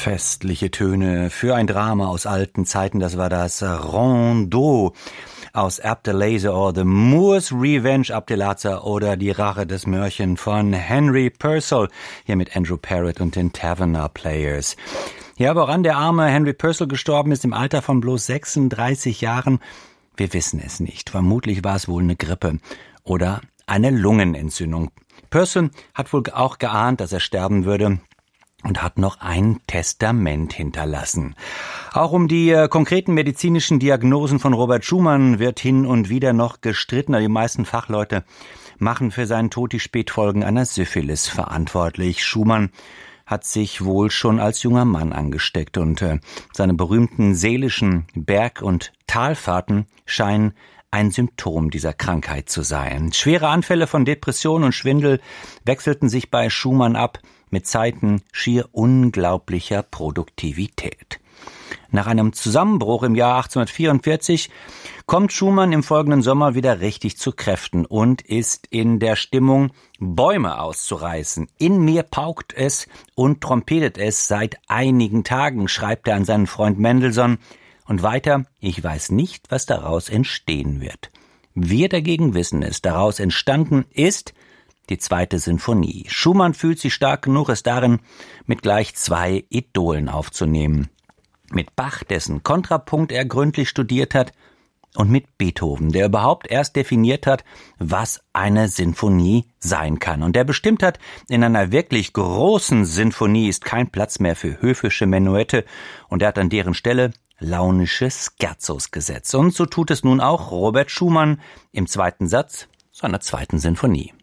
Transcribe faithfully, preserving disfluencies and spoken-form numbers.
Festliche Töne für ein Drama aus alten Zeiten, das war das Rondeau aus Abdelaziz oder The Moor's Revenge, Abdelaziz oder Die Rache des Mörchen von Henry Purcell, hier mit Andrew Parrott und den Taverner Players. Ja, woran der arme Henry Purcell gestorben ist im Alter von bloß sechsunddreißig Jahren, wir wissen es nicht. Vermutlich war es wohl eine Grippe oder eine Lungenentzündung. Purcell hat wohl auch geahnt, dass er sterben würde, und hat noch ein Testament hinterlassen. Auch um die äh, konkreten medizinischen Diagnosen von Robert Schumann wird hin und wieder noch gestritten. Die meisten Fachleute machen für seinen Tod die Spätfolgen einer Syphilis verantwortlich. Schumann hat sich wohl schon als junger Mann angesteckt und äh, seine berühmten seelischen Berg- und Talfahrten scheinen ein Symptom dieser Krankheit zu sein. Schwere Anfälle von Depression und Schwindel wechselten sich bei Schumann ab, mit Zeiten schier unglaublicher Produktivität. Nach einem Zusammenbruch im Jahr achtzehnhundertvierundvierzig kommt Schumann im folgenden Sommer wieder richtig zu Kräften und ist in der Stimmung, Bäume auszureißen. In mir paukt es und trompetet es seit einigen Tagen, schreibt er an seinen Freund Mendelssohn. Und weiter, ich weiß nicht, was daraus entstehen wird. Wir dagegen wissen es, daraus entstanden ist die zweite Sinfonie. Schumann fühlt sich stark genug, es darin mit gleich zwei Idolen aufzunehmen. Mit Bach, dessen Kontrapunkt er gründlich studiert hat, und mit Beethoven, der überhaupt erst definiert hat, was eine Sinfonie sein kann. Und der bestimmt hat, in einer wirklich großen Sinfonie ist kein Platz mehr für höfische Menuette, und er hat an deren Stelle launische Scherzos gesetzt. Und so tut es nun auch Robert Schumann im zweiten Satz seiner zweiten Sinfonie.